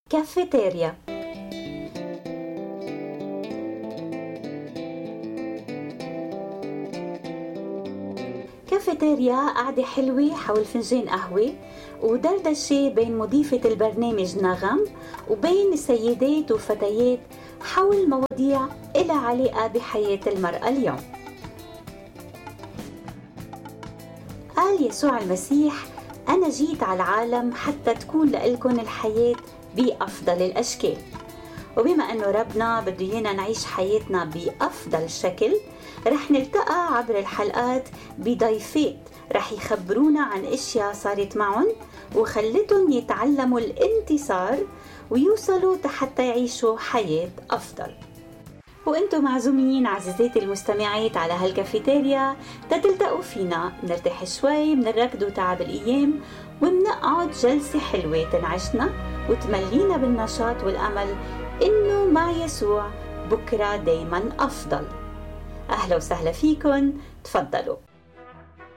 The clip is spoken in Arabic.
كافيتيريا. كافيتيريا قعدة حلوة حول فنجان قهوة ودردشة بين مضيفة البرنامج نغم وبين السيدات وفتيات حول مواضيع إلها علاقة بحياة المرأة اليوم. قال يسوع المسيح: أنا جيت على العالم حتى تكون لإلكن الحياة بأفضل الأشكال. وبما أنه ربنا بده إيانا نعيش حياتنا بأفضل شكل، رح نلتقى عبر الحلقات بضيفات رح يخبرونا عن أشياء صارت معهم وخلتهم يتعلموا الانتصار ويوصلوا حتى يعيشوا حياة أفضل. وانتم معزومين عزيزاتي المستمعات على هالكافيتيريا تتلتقوا فينا، منرتاح شوي من الركض وتعب الأيام ومنقعد جلسة حلوة تنعشنا وتملينا بالنشاط والأمل إنه مع يسوع بكرة دايما أفضل. أهلا وسهلا فيكن، تفضلوا.